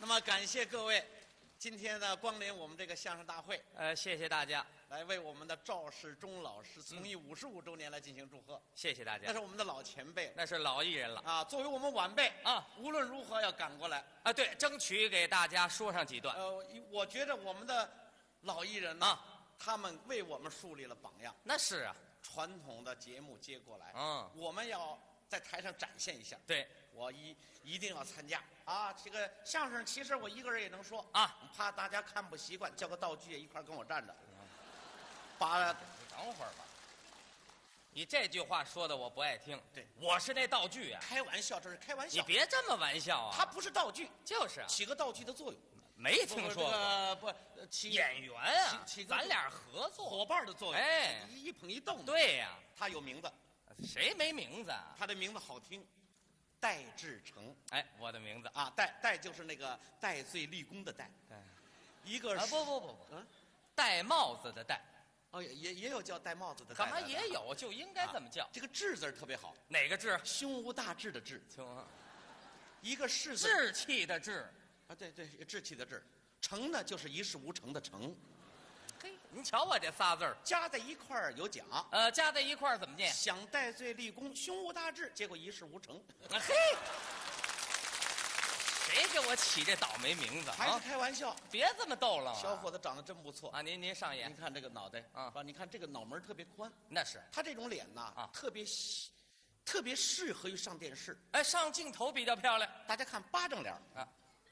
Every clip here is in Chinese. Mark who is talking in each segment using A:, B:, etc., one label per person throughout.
A: 那么感谢各位今天呢光临我们这个相声大会，
B: 谢谢大家，
A: 来为我们的赵世忠老师从艺55周年来进行祝贺。
B: 谢谢大家。
A: 那是我们的老前辈，
B: 那是老艺人了
A: 啊！作为我们晚辈
B: 啊，
A: 无论如何要赶过来
B: 啊！对，争取给大家说上几段。
A: 我觉得我们的老艺人呢，他们为我们树立了榜样。
B: 那是啊，
A: 传统的节目接过来，
B: 我
A: 们要在台上展现一下。
B: 对，
A: 我一定要参加啊！这个相声其实我一个人也能说
B: 啊，
A: 怕大家看不习惯，叫个道具也一块跟我站着。
B: 你等会儿吧，你这句话说的我不爱听。
A: 对，
B: 我是那道具啊！
A: 开玩笑，这是开玩笑。
B: 你别这么玩笑啊！
A: 它不是道具，
B: 就是啊，
A: 起个道具的作用。
B: 没听说过，
A: 起
B: 演员啊，
A: 起
B: 咱俩合作
A: 伙伴的作用。
B: 哎，
A: 一捧一逗。
B: 对呀，
A: 他有名字，
B: 谁没名字啊？
A: 他的名字好听，戴志诚。
B: 哎，我的名字
A: 啊，戴就是那个戴罪立功的戴。一个是
B: 不，戴帽子的戴。
A: 哦，也有叫戴帽子的戴。
B: 干嘛也有？就应该这么叫。
A: 这个志字特别好。
B: 哪个志？
A: 胸无大志的志。
B: 行。
A: 一个士字。
B: 志气的志。
A: 啊，对，志气的志。诚呢，就是一事无成的成。
B: 嘿，您瞧我这仨字儿
A: 加在一块儿有奖。
B: 加在一块儿怎么念？
A: 想戴罪立功，胸无大志，结果一事无成。
B: 嘿，谁给我起这倒霉名字？
A: 还是开玩笑，
B: 别这么逗了。
A: 小伙子长得真不错
B: 啊！您上眼，
A: 您看这个脑袋啊，你看这个脑门特别宽。
B: 那是
A: 他这种脸呐，特别适合于上电视。
B: 哎，上镜头比较漂亮。
A: 大家看巴掌脸啊。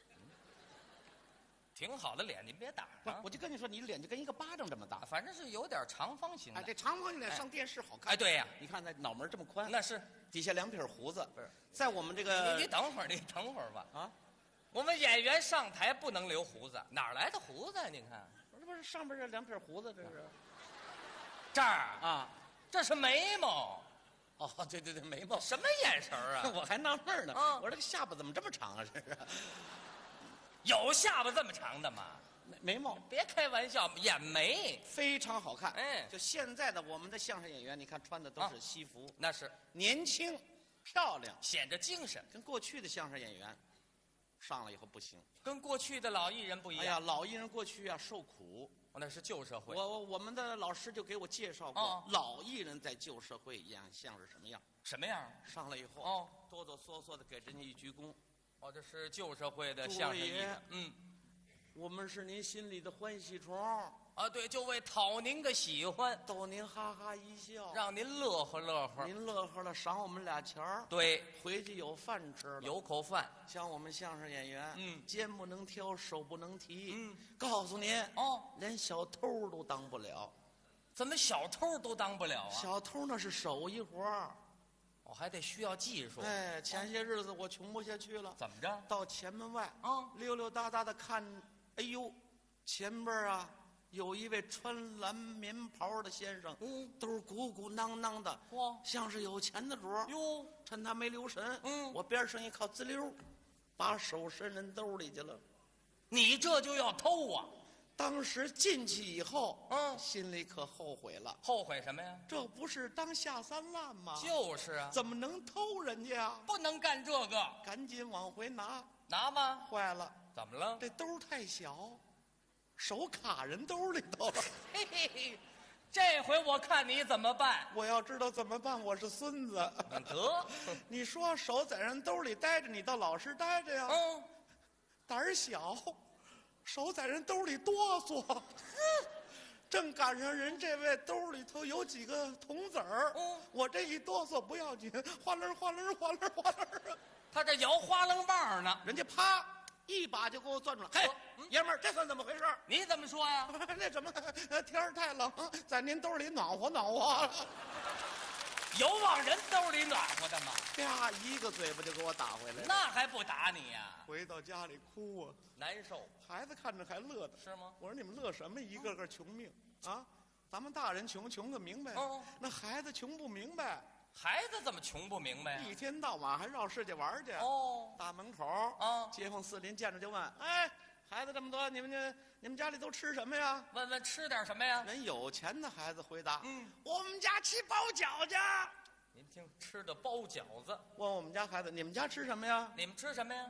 B: 挺好的脸，您别打啊！
A: 我就跟你说，你脸就跟一个巴掌这么大，
B: 反正是有点长方形的。
A: 哎，这长方形脸上电视好看。
B: 哎，对呀，
A: 你看那脑门这么宽，
B: 那是
A: 底下2撇胡子。
B: 不是，
A: 在我们这个，
B: 你等会儿吧
A: 啊！
B: 我们演员上台不能留胡子，哪来的胡子啊？您看，
A: 不是上边这2撇胡子，这是
B: 这儿
A: 啊，
B: 这是眉毛。
A: 哦，对，眉毛。
B: 什么眼神啊？
A: 我还纳闷呢，我说这个下巴怎么这么长啊？这是。
B: 有下巴这么长的吗？
A: 眉毛，
B: 别开玩笑，眼眉
A: 非常好看。
B: 哎，
A: 就现在的我们的相声演员，你看穿的都是西服，
B: 那是
A: 年轻、漂亮，
B: 显着精神。
A: 跟过去的相声演员上了以后不行，
B: 跟过去的老艺人不一样。
A: 哎呀，老艺人过去啊受苦，
B: 那是旧社会。
A: 我们的老师就给我介绍过，老艺人在旧社会演相声什么样？
B: 什么样？
A: 上来以后，哆哆嗦嗦的给人家一鞠躬。
B: 这是旧社会的相声艺人。
A: 我们是您心里的欢喜虫
B: 啊！对，就为讨您个喜欢，
A: 逗您哈哈一笑，
B: 让您乐呵乐呵。
A: 您乐呵了，赏我们俩钱儿。
B: 对，
A: 回去有饭吃了，
B: 有口饭。
A: 像我们相声演员，肩不能挑，手不能提。告诉您，连小偷都当不了。
B: 怎么小偷都当不了啊？
A: 小偷那是手艺活儿。
B: 还得需要技术。
A: 哎，前些日子我穷不下去了，
B: 怎么着？
A: 到前门外溜溜达达的看，哎呦，前边啊有一位穿蓝棉袍的先生，都是鼓鼓囊囊的，像是有钱的主儿。
B: 哟，
A: 趁他没留神，我边上一靠，滋溜，把手伸人兜里去了。
B: 你这就要偷啊！
A: 当时进去以后，心里可后悔了。
B: 后悔什么呀？
A: 这不是当下三滥吗？
B: 就是啊，
A: 怎么能偷人家呀？
B: 不能干这个，
A: 赶紧往回拿。
B: 拿吧。
A: 坏了，
B: 怎么了？
A: 这兜太小，手卡人兜里头了。
B: 嘿嘿嘿，这回我看你怎么办？
A: 我要知道怎么办，我是孙子。
B: 得，
A: 你说手在人兜里待着，你到老实待着呀。胆儿小。手在人兜里哆嗦，正赶上人这位兜里头有几个铜子儿，我这一哆嗦不要紧，哗楞哗楞哗楞哗楞，
B: 他这摇花楞棒呢，
A: 人家啪一把就给我攥住了。嘿，爷们儿，这算怎么回事？
B: 你怎么说呀？
A: 那什么，天儿太冷，在您兜里暖和暖和。
B: 有往人兜里暖和的吗？
A: 啪，一个嘴巴就给我打回来了。
B: 那还不打你呀？
A: 回到家里哭啊，
B: 难受。
A: 孩子看着还乐的，
B: 是吗？
A: 我说你们乐什么？一个个穷命啊！咱们大人穷个明白，那孩子穷不明白。
B: 孩子怎么穷不明白呀？
A: 一天到晚还绕世界玩去。大门口街坊四邻见着就问：“哎，孩子这么多，你们家里都吃什么呀？”
B: 问问吃点什么呀？
A: 人有钱的孩子回答：“我们家吃包饺子。”
B: 您听，吃的包饺子。
A: 问我们家孩子：“你们家吃什么呀？”
B: 你们吃什么呀？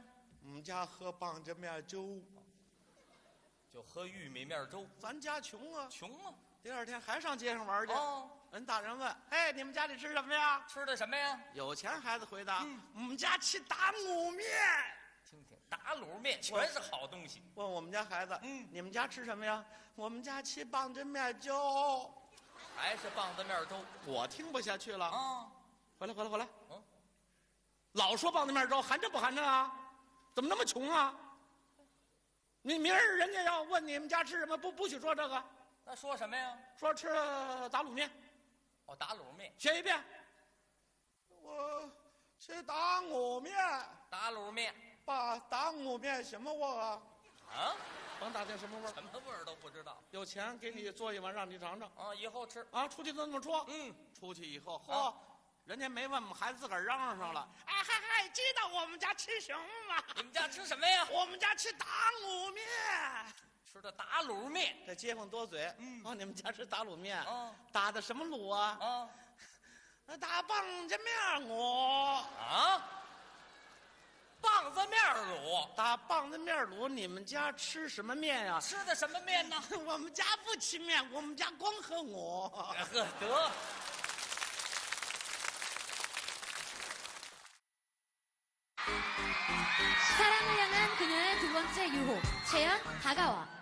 A: 我们家喝棒子面粥，
B: 就喝玉米面粥。
A: 咱家穷啊，
B: 穷啊！
A: 第二天还上街上玩去。
B: 哦，
A: 人大人问：“哎，你们家里吃什么呀？”
B: 吃的什么呀？
A: 有钱孩子回答：“我们家吃打卤面。”
B: 听听，打卤面全是好东西。
A: 问我们家孩子：“你们家吃什么呀？”我们家吃棒子面粥。
B: 还是棒子面粥。
A: 我听不下去了
B: 啊！
A: 回来！老说棒子面粥，含着不含着啊？怎么那么穷啊？你明儿人家要问你们家吃什么，不许说这个。
B: 那说什么呀？
A: 说吃打卤面。
B: 哦，打卤面。
A: 学一遍。我吃打卤面。
B: 打卤面。
A: 爸，打卤面什么味儿啊？
B: 啊？
A: 甭打听什么味儿。
B: 什么味儿都不知道。
A: 有钱给你做一碗让你尝尝。
B: 啊，以后吃。
A: 啊，出去都这么说。出去以后，嚯，人家没问，我们孩子自个儿嚷嚷上了。哎嗨，知道我们家吃什么吗？
B: 你们家吃什么呀？
A: 我们家吃打卤面。
B: 吃的打卤面。
A: 这街坊多嘴。你们家吃打卤面。打的什么卤
B: 啊？
A: 打棒子面卤。
B: 啊？棒子面卤。
A: 打棒子面卤，你们家吃什么面呀？
B: 吃的什么面呢？
A: 我们家不吃面，我们家光喝卤。
B: 呵得。
C: 사랑을 향한 그녀의 두 번째 유혹, 채연, 다가와.